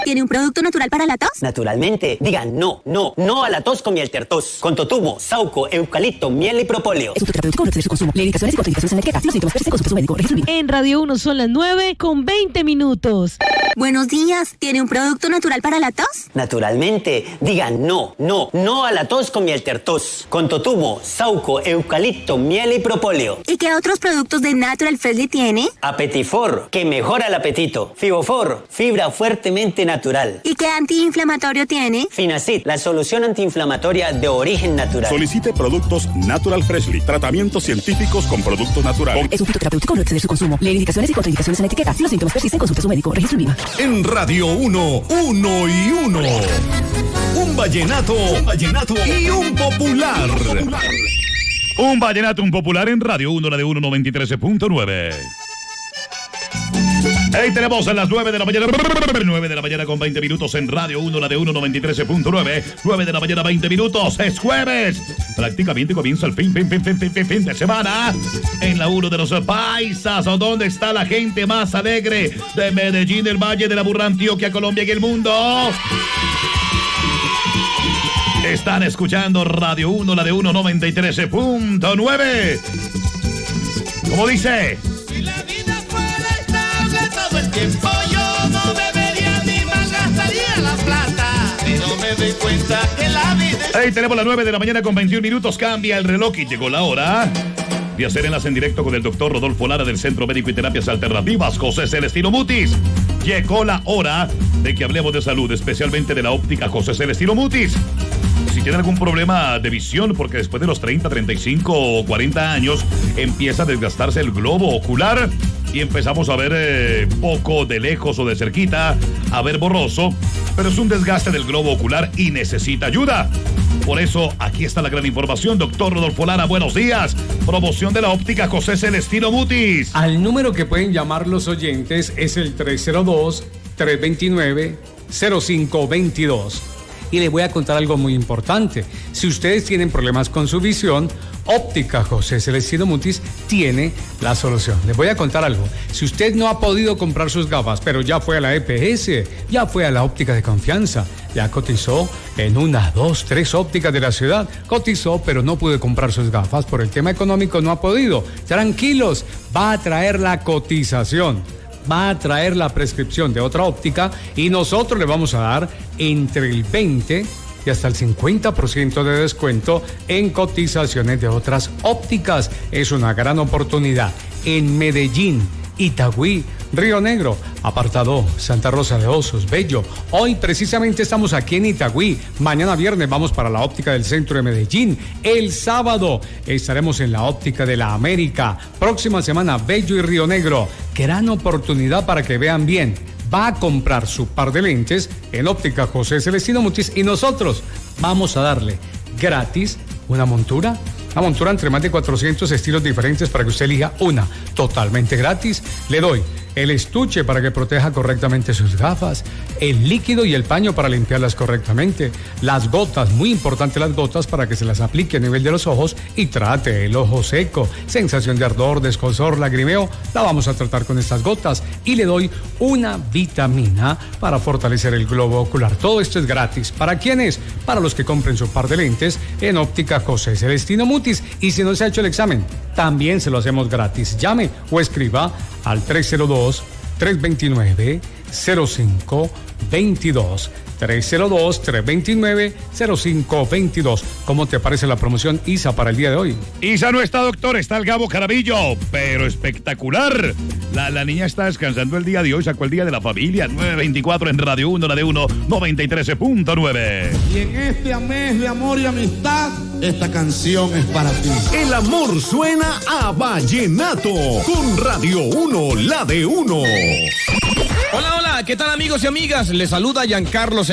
¿Tiene un producto natural para la tos? Naturalmente. Digan no a la tos con miel tertos. Con totumo, sauco, eucalipto, miel y propóleo. Es un terapéutico no excede su consumo. Lee indicaciones y contraindicaciones en etiqueta. Si los síntomas persisten, consulte a su médico. Registro INVIMA. En Radio 1 son las 9:20. Buenos días. ¿Tiene un producto natural para la tos? Naturalmente. Digan no a la tos con miel tertos. Con totumo, sauco, eucalipto, miel y propóleo. ¿Y qué otros productos de Natural Freshly tiene? Apetifor, que mejora el apetito. Fibofor, fibra fuertemente natural. ¿Y qué antiinflamatorio tiene? Finacid, la solución antiinflamatoria de origen natural. Solicite productos Natural Freshly. Tratamientos científicos con productos naturales. Es un fitoterapéutico no exceder su consumo. Lee indicaciones y contraindicaciones en etiqueta. Si los síntomas persisten, consulte a su médico. Registro INVIMA. En Radio 1, uno y uno. Un vallenato y un popular. Un vallenato, un popular en Radio 1, la de 193.9. Ahí tenemos a las 9 de la mañana, 9 de la mañana con 20 minutos en Radio 1, la de 193.9, 9 de la mañana 20 minutos, es jueves, prácticamente comienza el fin de semana, en la 1 de los paisas, ¿dónde está la gente más alegre de Medellín, del Valle, de la Burra, Antioquia, Colombia y el mundo? Están escuchando Radio 1, la de 193.9. ¿Cómo dice? Si la vida fuera estable todo el tiempo, yo no bebería ni malgastaría la plata. Pero me doy cuenta que la vida es... Ahí tenemos las 9 de la mañana con 21 minutos. Cambia el reloj y llegó la hora de hacer enlace en directo con el doctor Rodolfo Lara del Centro Médico y Terapias Alternativas José Celestino Mutis. Llegó la hora de que hablemos de salud, especialmente de la óptica José Celestino Mutis. Si tiene algún problema de visión, porque después de los 30, 35 o 40 años empieza a desgastarse el globo ocular y empezamos a ver poco de lejos o de cerquita, a ver borroso, pero es un desgaste del globo ocular y necesita ayuda. Por eso, aquí está la gran información. Doctor Rodolfo Lara, buenos días. Promoción de la óptica José Celestino Mutis. Al número que pueden llamar los oyentes es el 302-329-0522. Y les voy a contar algo muy importante. Si ustedes tienen problemas con su visión, Óptica José Celestino Mutis tiene la solución. Les voy a contar algo. Si usted no ha podido comprar sus gafas, pero ya fue a la EPS, ya fue a la óptica de confianza, ya cotizó en 1, 2, 3 ópticas de la ciudad, cotizó, pero no pudo comprar sus gafas por el tema económico, no ha podido. Tranquilos, va a traer la cotización, va a traer la prescripción de otra óptica y nosotros le vamos a dar entre el 20 y hasta el 50% de descuento en cotizaciones de otras ópticas. Es una gran oportunidad en Medellín, Itagüí, Río Negro, Apartadó, Santa Rosa de Osos, Bello. Hoy precisamente estamos aquí en Itagüí. Mañana viernes vamos para la óptica del centro de Medellín. El sábado estaremos en la óptica de la América. Próxima semana, Bello y Río Negro. Gran oportunidad para que vean bien. Va a comprar su par de lentes en óptica José Celestino Mutis y nosotros vamos a darle gratis una montura entre más de 400 estilos diferentes para que usted elija una totalmente gratis. Le doy el estuche para que proteja correctamente sus gafas, el líquido y el paño para limpiarlas correctamente, las gotas, muy importante las gotas para que se las aplique a nivel de los ojos y trate el ojo seco, sensación de ardor, descosor, lagrimeo, la vamos a tratar con estas gotas y le doy una vitamina para fortalecer el globo ocular. Todo esto es gratis. ¿Para quiénes? Para los que compren su par de lentes en óptica José Celestino Mutis. Y si no se ha hecho el examen, también se lo hacemos gratis. Llame o escriba al 302-329-0522. 302-329-0522. ¿Cómo te parece la promoción ISA para el día de hoy? ISA no está, doctor, está el Gabo Carabillo, pero espectacular. La niña está descansando el día de hoy, sacó el día de la familia, 9:24 en Radio 1, la de 93.9. Y en este mes de amor y amistad, esta canción es para ti. El amor suena a vallenato con Radio 1, la de 1. Hola, ¿qué tal amigos y amigas? Les saluda Giancarlo